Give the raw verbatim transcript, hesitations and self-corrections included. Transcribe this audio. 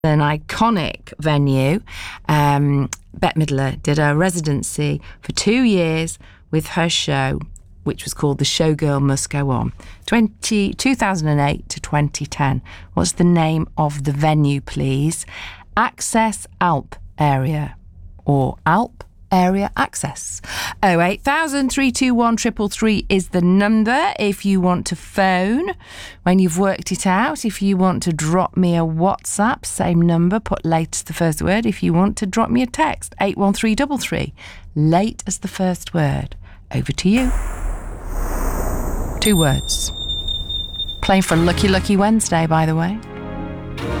An iconic venue. Um, Bette Midler did a residency for two years with her show, which was called The Showgirl Must Go On, twenty, two thousand eight to twenty ten. What's the name of the venue, please? Access Alp Area, or Alp Area Access. oh eight thousand, three two one, three three three is the number if you want to phone when you've worked it out. If you want to drop me a WhatsApp, same number, put late as the first word. If you want to drop me a text, eight one three three three, late as the first word. Over to you. Two words. Playing for Lucky Lucky Wednesday, by the way.